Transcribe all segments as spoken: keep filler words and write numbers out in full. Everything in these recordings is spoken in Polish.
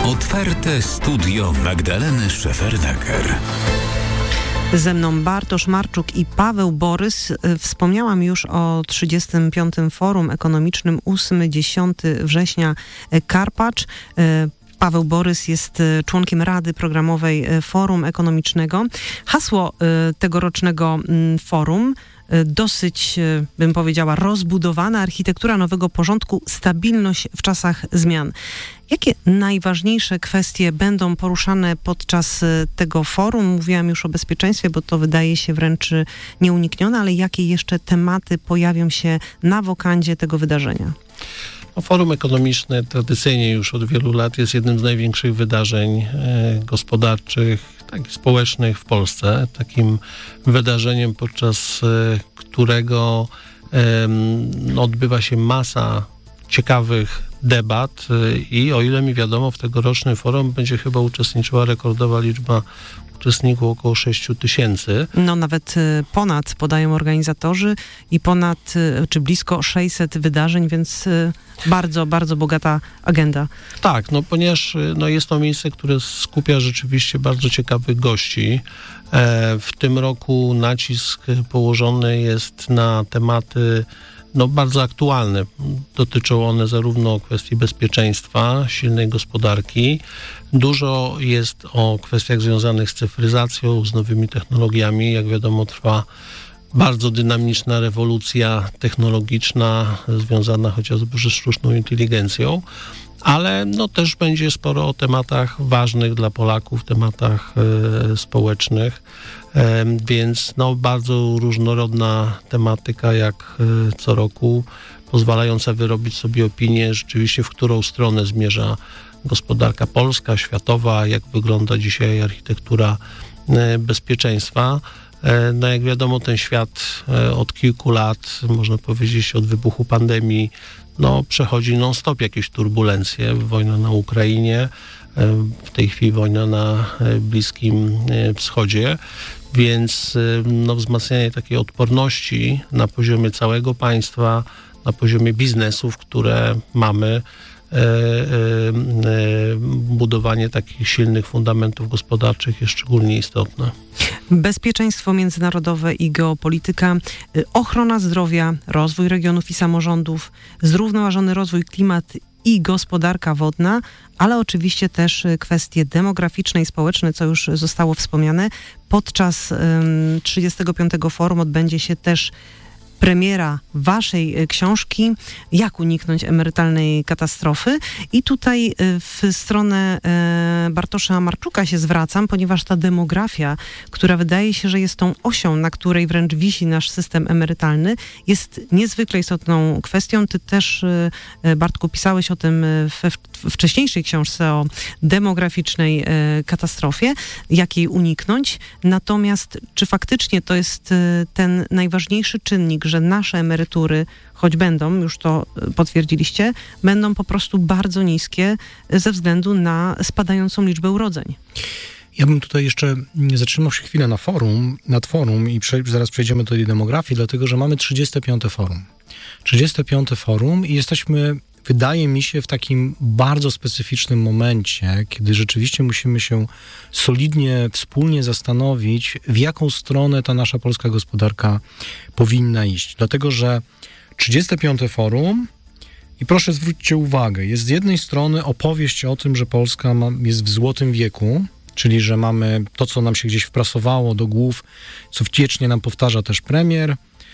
Otwarte studio Magdaleny Szefernaker. Ze mną Bartosz Marczuk i Paweł Borys. Wspomniałam już o trzydziestym piątym Forum Ekonomicznym ósmego do dziesiątego września Karpacz. Paweł Borys jest członkiem Rady Programowej Forum Ekonomicznego. Hasło tegorocznego forum: dosyć, bym powiedziała, rozbudowana architektura nowego porządku, stabilność w czasach zmian. Jakie najważniejsze kwestie będą poruszane podczas tego forum? Mówiłam już o bezpieczeństwie, bo to wydaje się wręcz nieuniknione, ale jakie jeszcze tematy pojawią się na wokandzie tego wydarzenia? No, Forum Ekonomiczne tradycyjnie już od wielu lat jest jednym z największych wydarzeń e, gospodarczych, tak i społecznych w Polsce. Takim wydarzeniem, podczas e, którego e, no, odbywa się masa ciekawych debat e, i o ile mi wiadomo, w tegorocznym forum będzie chyba uczestniczyła rekordowa liczba uczestników, około sześciu tysięcy. No nawet ponad, podają organizatorzy, i ponad, czy blisko sześćset wydarzeń, więc bardzo, bardzo bogata agenda. Tak, no ponieważ no, jest to miejsce, które skupia rzeczywiście bardzo ciekawych gości. E, w tym roku nacisk położony jest na tematy no, bardzo aktualne. Dotyczą one zarówno kwestii bezpieczeństwa, silnej gospodarki. Dużo jest o kwestiach związanych z cyfryzacją, z nowymi technologiami. Jak wiadomo, trwa bardzo dynamiczna rewolucja technologiczna związana chociażby ze sztuczną inteligencją, ale no, też będzie sporo o tematach ważnych dla Polaków, tematach e, społecznych, e, więc no, bardzo różnorodna tematyka jak e, co roku, pozwalająca wyrobić sobie opinię rzeczywiście, w którą stronę zmierza gospodarka polska, światowa, jak wygląda dzisiaj architektura e, bezpieczeństwa. E, no jak wiadomo, ten świat e, od kilku lat, można powiedzieć od wybuchu pandemii, no, przechodzi non-stop jakieś turbulencje. Wojna na Ukrainie, w tej chwili wojna na Bliskim Wschodzie, więc no, wzmacnianie takiej odporności na poziomie całego państwa, na poziomie biznesów, które mamy, e, e, budowanie takich silnych fundamentów gospodarczych jest szczególnie istotne. Bezpieczeństwo międzynarodowe i geopolityka, ochrona zdrowia, rozwój regionów i samorządów, zrównoważony rozwój, klimat i gospodarka wodna, ale oczywiście też kwestie demograficzne i społeczne, co już zostało wspomniane. Podczas um, trzydziestego piątego Forum odbędzie się też premiera waszej książki Jak uniknąć emerytalnej katastrofy. I tutaj w stronę Bartosza Marczuka się zwracam, ponieważ ta demografia, która wydaje się, że jest tą osią, na której wręcz wisi nasz system emerytalny, jest niezwykle istotną kwestią. Ty też, Bartku, pisałeś o tym we wcześniejszej książce o demograficznej katastrofie, jak jej uniknąć. Natomiast czy faktycznie to jest ten najważniejszy czynnik, że nasze emerytury, choć będą, już to potwierdziliście, będą po prostu bardzo niskie ze względu na spadającą liczbę urodzeń? Ja bym tutaj jeszcze zatrzymał się chwilę na forum, nad forum i prze, zaraz przejdziemy do tej demografii, dlatego że mamy trzydzieste piąte Forum. trzydzieste piąte Forum i jesteśmy, wydaje mi się, w takim bardzo specyficznym momencie, kiedy rzeczywiście musimy się solidnie, wspólnie zastanowić, w jaką stronę ta nasza polska gospodarka powinna iść. Dlatego, że trzydzieste piąte Forum, i proszę zwróćcie uwagę, jest z jednej strony opowieść o tym, że Polska ma, jest w złotym wieku, czyli że mamy to, co nam się gdzieś wprasowało do głów, co wciecznie nam powtarza też premier.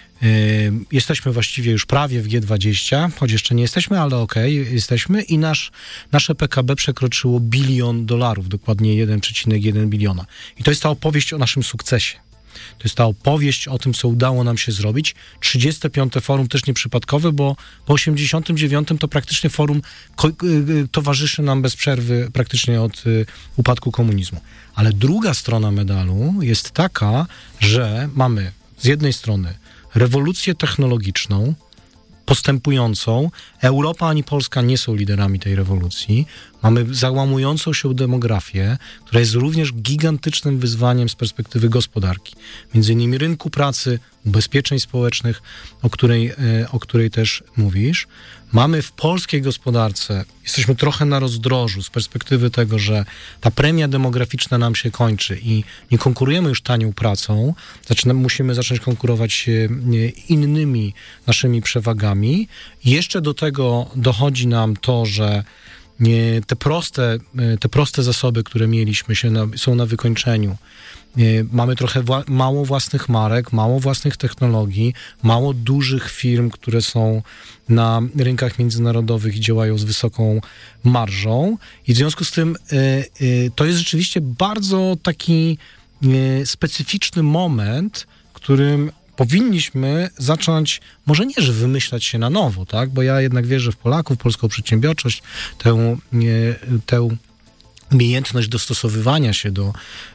Jesteśmy właściwie już prawie w G dwadzieścia, choć jeszcze nie jesteśmy, ale okej, okay, jesteśmy i nasz, nasze P K B przekroczyło bilion dolarów, dokładnie jeden przecinek jeden biliona. I to jest ta opowieść o naszym sukcesie. To jest ta opowieść o tym, co udało nam się zrobić. trzydzieste piąte Forum też nieprzypadkowe, bo po osiemdziesiątym dziewiątym to praktycznie forum ko- towarzyszy nam bez przerwy praktycznie od y, upadku komunizmu. Ale druga strona medalu jest taka, że mamy z jednej strony rewolucję technologiczną, postępującą. Europa ani Polska nie są liderami tej rewolucji. Mamy załamującą się demografię, która jest również gigantycznym wyzwaniem z perspektywy gospodarki. Między innymi rynku pracy, ubezpieczeń społecznych, o której, o której też mówisz. Mamy w polskiej gospodarce, jesteśmy trochę na rozdrożu z perspektywy tego, że ta premia demograficzna nam się kończy i nie konkurujemy już tanią pracą, zaczynamy, musimy zacząć konkurować innymi naszymi przewagami. Jeszcze do tego dochodzi nam to, że te proste, te proste zasoby, które mieliśmy, się na, są na wykończeniu. Mamy trochę wła- mało własnych marek, mało własnych technologii, mało dużych firm, które są na rynkach międzynarodowych i działają z wysoką marżą. I w związku z tym y, y, to jest rzeczywiście bardzo taki y, specyficzny moment, w którym powinniśmy zacząć, może nie, że wymyślać się na nowo, tak? Bo ja jednak wierzę w Polaków, polską przedsiębiorczość, tę, y, tę umiejętność dostosowywania się do,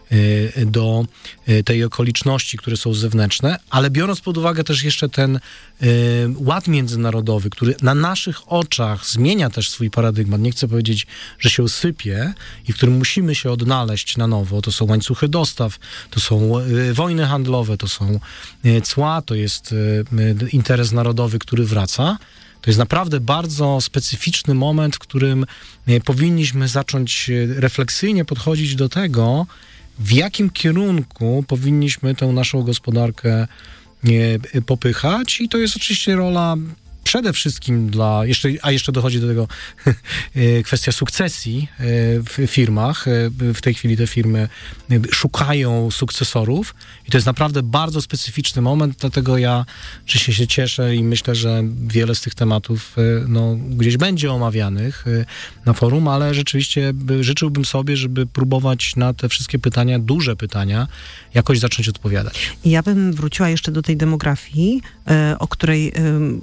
do tej okoliczności, które są zewnętrzne, ale biorąc pod uwagę też jeszcze ten ład międzynarodowy, który na naszych oczach zmienia też swój paradygmat, nie chcę powiedzieć, że się sypie i w którym musimy się odnaleźć na nowo, to są łańcuchy dostaw, to są wojny handlowe, to są cła, to jest interes narodowy, który wraca. To jest naprawdę bardzo specyficzny moment, w którym powinniśmy zacząć refleksyjnie podchodzić do tego, w jakim kierunku powinniśmy tę naszą gospodarkę popychać. I to jest oczywiście rola przede wszystkim dla, jeszcze, a jeszcze dochodzi do tego kwestia sukcesji w firmach. W tej chwili te firmy szukają sukcesorów i to jest naprawdę bardzo specyficzny moment, dlatego ja oczywiście się cieszę i myślę, że wiele z tych tematów no, gdzieś będzie omawianych na forum, ale rzeczywiście życzyłbym sobie, żeby próbować na te wszystkie pytania, duże pytania, jakoś zacząć odpowiadać. Ja bym wróciła jeszcze do tej demografii, o której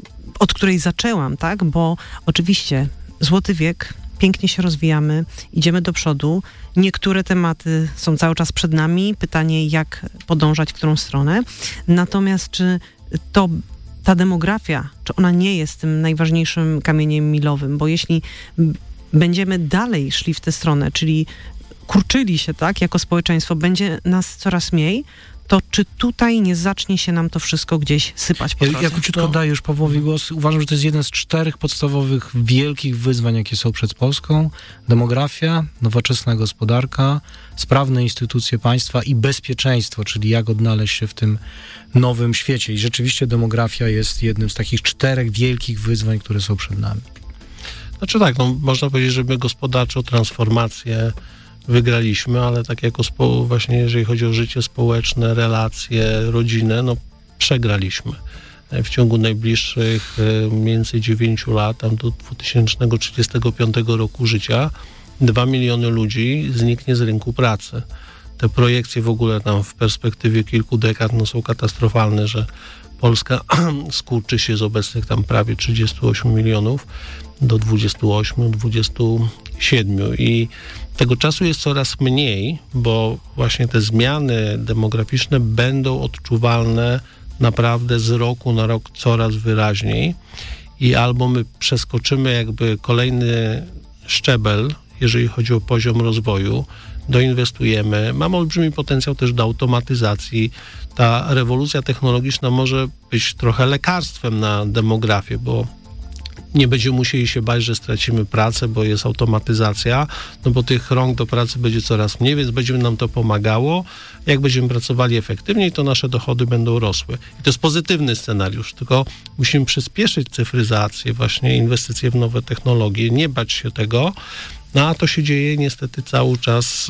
od której zaczęłam, tak? Bo oczywiście złoty wiek, pięknie się rozwijamy, idziemy do przodu. Niektóre tematy są cały czas przed nami. Pytanie, jak podążać, w którą stronę. Natomiast czy to, ta demografia, czy ona nie jest tym najważniejszym kamieniem milowym? Bo jeśli będziemy dalej szli w tę stronę, czyli kurczyli się, tak, jako społeczeństwo, będzie nas coraz mniej, to czy tutaj nie zacznie się nam to wszystko gdzieś sypać po drodze? Ja króciutko daję już Pawłowi głos. Uważam, że to jest jeden z czterech podstawowych, wielkich wyzwań, jakie są przed Polską. Demografia, nowoczesna gospodarka, sprawne instytucje państwa i bezpieczeństwo, czyli jak odnaleźć się w tym nowym świecie. I rzeczywiście demografia jest jednym z takich czterech wielkich wyzwań, które są przed nami. Znaczy tak, no, można powiedzieć, że my gospodarczą transformację wygraliśmy, ale tak jako spo, właśnie jeżeli chodzi o życie społeczne, relacje, rodzinę, no przegraliśmy. W ciągu najbliższych mniej więcej dziewięciu lat, tam do dwa tysiące trzydziestego piątego roku życia, dwa miliony ludzi zniknie z rynku pracy. Te projekcje w ogóle tam w perspektywie kilku dekad no, są katastrofalne, że Polska skurczy się z obecnych tam prawie trzydziestu ośmiu milionów do dwudziestu ośmiu, dwudziestu siedmiu i tego czasu jest coraz mniej, bo właśnie te zmiany demograficzne będą odczuwalne naprawdę z roku na rok coraz wyraźniej i albo my przeskoczymy jakby kolejny szczebel, jeżeli chodzi o poziom rozwoju, doinwestujemy. Mamy olbrzymi potencjał też do automatyzacji. Ta rewolucja technologiczna może być trochę lekarstwem na demografię, bo nie będziemy musieli się bać, że stracimy pracę, bo jest automatyzacja, no bo tych rąk do pracy będzie coraz mniej, więc będzie nam to pomagało. Jak będziemy pracowali efektywniej, to nasze dochody będą rosły. I to jest pozytywny scenariusz, tylko musimy przyspieszyć cyfryzację, właśnie inwestycje w nowe technologie, nie bać się tego, no a to się dzieje niestety cały czas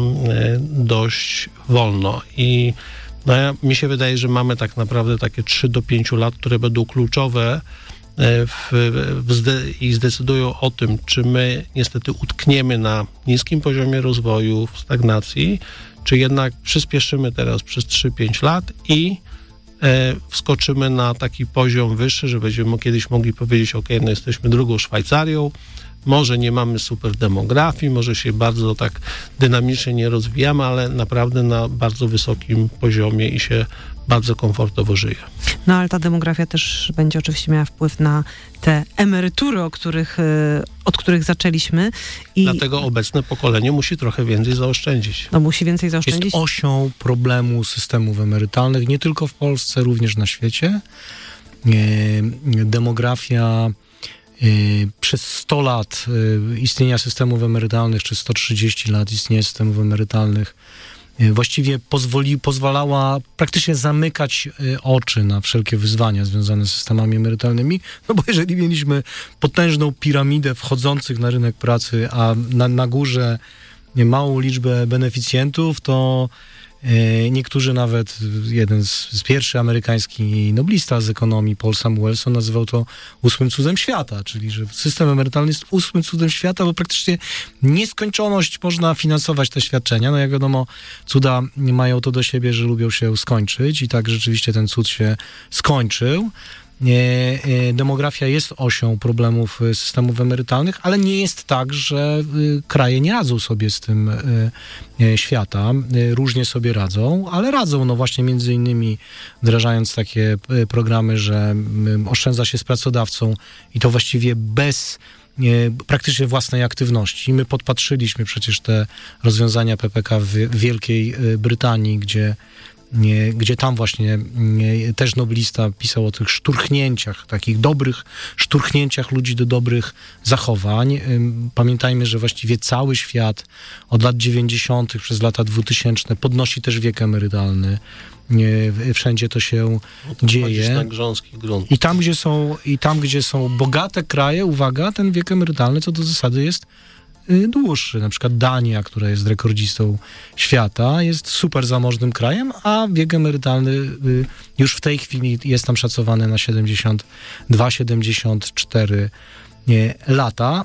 um, dość wolno. I no, ja, mi się wydaje, że mamy tak naprawdę takie trzy do pięciu lat, które będą kluczowe W, w zde, i zdecydują o tym, czy my niestety utkniemy na niskim poziomie rozwoju, w stagnacji, czy jednak przyspieszymy teraz przez trzy do pięciu lat i e, wskoczymy na taki poziom wyższy, że będziemy kiedyś mogli powiedzieć, ok, no jesteśmy drugą Szwajcarią, Może nie mamy super demografii, może się bardzo tak dynamicznie nie rozwijamy, ale naprawdę na bardzo wysokim poziomie i się bardzo komfortowo żyje. No ale ta demografia też będzie oczywiście miała wpływ na te emerytury, o których, od których zaczęliśmy. I dlatego obecne pokolenie musi trochę więcej zaoszczędzić. No musi więcej zaoszczędzić. Jest osią problemu systemów emerytalnych, nie tylko w Polsce, również na świecie. Demografia przez sto lat istnienia systemów emerytalnych, czy sto trzydzieści lat istnienia systemów emerytalnych właściwie pozwoli, pozwalała praktycznie zamykać oczy na wszelkie wyzwania związane z systemami emerytalnymi, no bo jeżeli mieliśmy potężną piramidę wchodzących na rynek pracy, a na, na górze małą liczbę beneficjentów, to niektórzy nawet, jeden z, z pierwszy amerykański noblista z ekonomii, Paul Samuelson, nazywał to ósmym cudem świata, czyli że system emerytalny jest ósmym cudem świata, bo praktycznie nieskończoność można finansować te świadczenia. No jak wiadomo, cuda mają to do siebie, że lubią się skończyć i tak rzeczywiście ten cud się skończył. Demografia jest osią problemów systemów emerytalnych, ale nie jest tak, że kraje nie radzą sobie z tym świata. Różnie sobie radzą, ale radzą, no właśnie między innymi wdrażając takie programy, że oszczędza się z pracodawcą i to właściwie bez praktycznie własnej aktywności. My podpatrzyliśmy przecież te rozwiązania P P K w Wielkiej Brytanii, gdzie Nie, gdzie tam właśnie nie, też noblista pisał o tych szturchnięciach, takich dobrych szturchnięciach ludzi do dobrych zachowań. Pamiętajmy, że właściwie cały świat od lat dziewięćdziesiątych przez lata dwutysięczne podnosi też wiek emerytalny. Nie, wszędzie to się no to dzieje. Na grząski grunt. I tam, gdzie są, i tam, gdzie są bogate kraje, uwaga, ten wiek emerytalny co do zasady jest dłuższy. Na przykład Dania, która jest rekordzistą świata, jest super zamożnym krajem, a wiek emerytalny już w tej chwili jest tam szacowany na siedemdziesiąt dwa siedemdziesiąt cztery lata.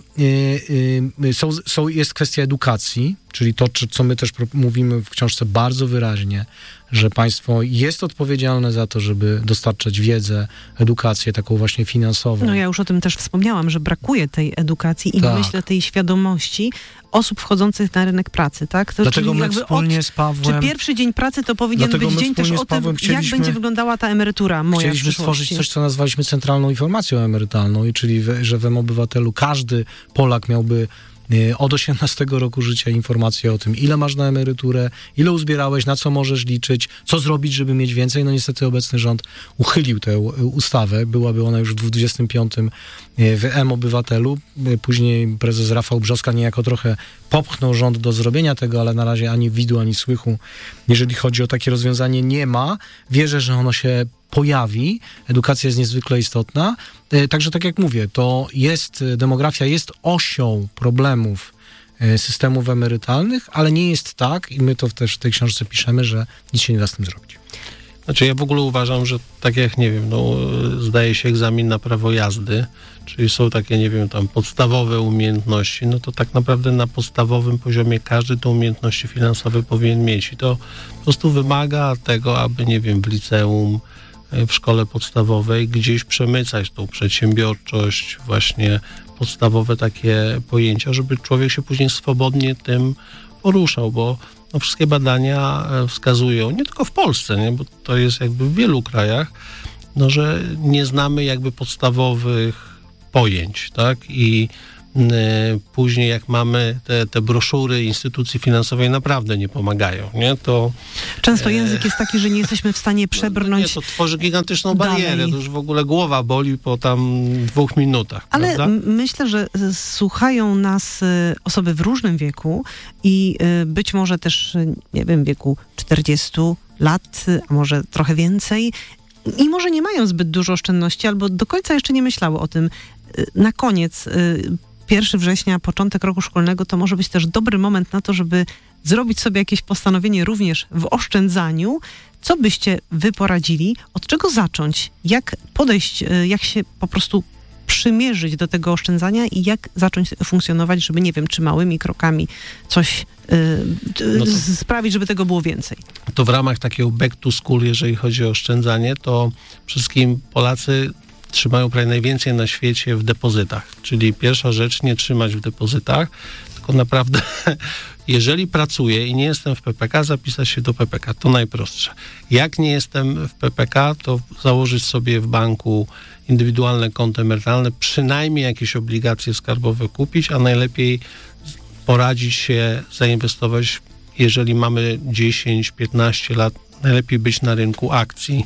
Są, są, jest kwestia edukacji, czyli to, co my też mówimy w książce bardzo wyraźnie, że państwo jest odpowiedzialne za to, żeby dostarczać wiedzę, edukację taką właśnie finansową. No ja już o tym też wspomniałam, że brakuje tej edukacji i tak. myślę tej świadomości osób wchodzących na rynek pracy, tak? To dlatego my wspólnie od, z Pawłem... Czy pierwszy dzień pracy to powinien być dzień też o tym, jak będzie wyglądała ta emerytura moja Chcieliśmy stworzyć coś, co nazwaliśmy centralną informacją emerytalną, i czyli w, że w M-Obywatelu każdy Polak miałby od osiemnastego roku życia informacje o tym, ile masz na emeryturę, ile uzbierałeś, na co możesz liczyć, co zrobić, żeby mieć więcej. No niestety obecny rząd uchylił tę ustawę. Byłaby ona już w dwudziestym piątym w M-Obywatelu. Później prezes Rafał Brzoska niejako trochę popchnął rząd do zrobienia tego, ale na razie ani widu, ani słychu, jeżeli chodzi o takie rozwiązanie, nie ma. Wierzę, że ono się pojawi. Edukacja jest niezwykle istotna. Także tak jak mówię, to jest, demografia jest osią problemów systemów emerytalnych, ale nie jest tak, i my to też w tej książce piszemy, że nic się nie da z tym zrobić. Znaczy ja w ogóle uważam, że tak jak, nie wiem, no zdaje się egzamin na prawo jazdy, czyli są takie, nie wiem, tam podstawowe umiejętności, no to tak naprawdę na podstawowym poziomie każdy te umiejętności finansowe powinien mieć i to po prostu wymaga tego, aby, nie wiem, w liceum, w szkole podstawowej gdzieś przemycać tą przedsiębiorczość, właśnie podstawowe takie pojęcia, żeby człowiek się później swobodnie tym poruszał, bo no, wszystkie badania wskazują, nie tylko w Polsce, nie, bo to jest jakby w wielu krajach, no, że nie znamy jakby podstawowych pojęć, tak, i później jak mamy te, te broszury instytucji finansowej naprawdę nie pomagają, nie? To często język jest taki, że nie jesteśmy w stanie przebrnąć. No, nie, to tworzy gigantyczną barierę, dalej. To już w ogóle głowa boli po tam dwóch minutach. Ale prawda? myślę, że słuchają nas osoby w różnym wieku i być może też, nie wiem, w wieku czterdziestu lat, a może trochę więcej i może nie mają zbyt dużo oszczędności albo do końca jeszcze nie myślały o tym. Na koniec pierwszego września, początek roku szkolnego, to może być też dobry moment na to, żeby zrobić sobie jakieś postanowienie również w oszczędzaniu. Co byście wy poradzili? Od czego zacząć? Jak podejść, jak się po prostu przymierzyć do tego oszczędzania i jak zacząć funkcjonować, żeby, nie wiem, czy małymi krokami coś yy, no to, sprawić, żeby tego było więcej? To w ramach takiego back to school, jeżeli chodzi o oszczędzanie, to wszystkim Polacy trzymają prawie najwięcej na świecie w depozytach. Czyli pierwsza rzecz, nie trzymać w depozytach, tylko naprawdę, jeżeli pracuję i nie jestem w P P K, zapisać się do P P K. To najprostsze. Jak nie jestem w P P K, to założyć sobie w banku indywidualne konto emerytalne, przynajmniej jakieś obligacje skarbowe kupić, a najlepiej poradzić się, zainwestować, jeżeli mamy dziesięć piętnaście lat, najlepiej być na rynku akcji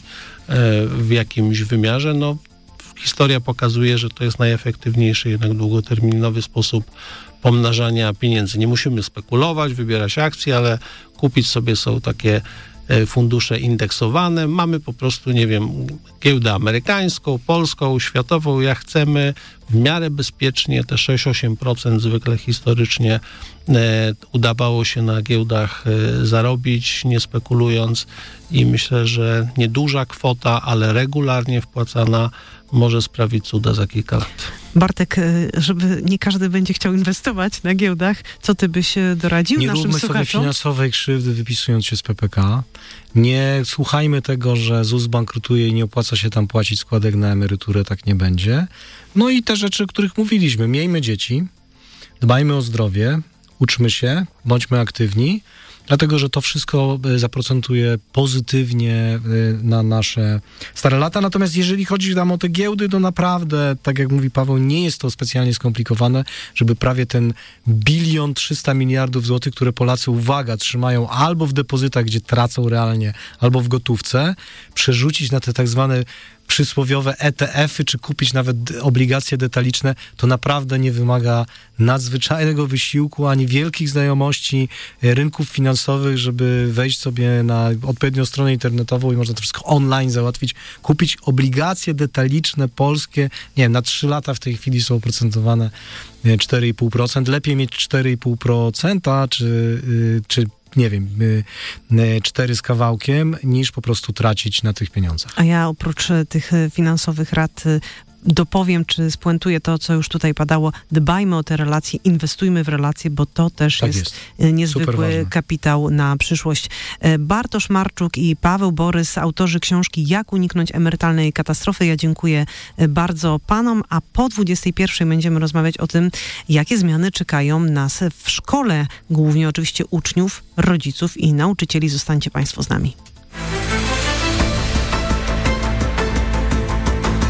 w jakimś wymiarze. No, historia pokazuje, że to jest najefektywniejszy jednak długoterminowy sposób pomnażania pieniędzy. Nie musimy spekulować, wybierać akcje, ale kupić sobie są takie fundusze indeksowane. Mamy po prostu, nie wiem, giełdę amerykańską, polską, światową, jak chcemy, w miarę bezpiecznie, te sześć osiem procent zwykle historycznie e, udawało się na giełdach e, zarobić, nie spekulując, i myślę, że nieduża kwota, ale regularnie wpłacana może sprawić cuda za kilka lat. Bartek, żeby nie każdy będzie chciał inwestować na giełdach, co ty byś doradził nie naszym słuchaczom? Nie róbmy sobie finansowej krzywdy, wypisując się z P P K. Nie słuchajmy tego, że Z U S bankrutuje i nie opłaca się tam płacić składek na emeryturę, tak nie będzie. No i te rzeczy, o których mówiliśmy. Miejmy dzieci, dbajmy o zdrowie, uczmy się, bądźmy aktywni, dlatego, że to wszystko zaprocentuje pozytywnie na nasze stare lata. Natomiast jeżeli chodzi tam o te giełdy, to naprawdę, tak jak mówi Paweł, nie jest to specjalnie skomplikowane, żeby prawie ten bilion trzysta miliardów złotych, które Polacy, uwaga, trzymają albo w depozytach, gdzie tracą realnie, albo w gotówce, przerzucić na te tak zwane przysłowiowe E T F-y, czy kupić nawet obligacje detaliczne, to naprawdę nie wymaga nadzwyczajnego wysiłku, ani wielkich znajomości rynków finansowych, żeby wejść sobie na odpowiednią stronę internetową i można to wszystko online załatwić. Kupić obligacje detaliczne polskie, nie wiem, na trzy lata w tej chwili są oprocentowane cztery i pół procent. Lepiej mieć cztery i pół procent, czy, czy nie wiem, cztery z kawałkiem, niż po prostu tracić na tych pieniądzach. A ja oprócz tych finansowych rad dopowiem, czy spuentuję to, co już tutaj padało. Dbajmy o te relacje, inwestujmy w relacje, bo to też tak jest, jest niezwykły kapitał na przyszłość. Bartosz Marczuk i Paweł Borys, autorzy książki Jak uniknąć emerytalnej katastrofy. Ja dziękuję bardzo panom, a po dwudziestej pierwszej będziemy rozmawiać o tym, jakie zmiany czekają nas w szkole, głównie oczywiście uczniów, rodziców i nauczycieli. Zostańcie państwo z nami.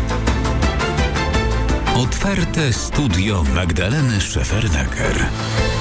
Otwarte studio Magdaleny Szefernaker.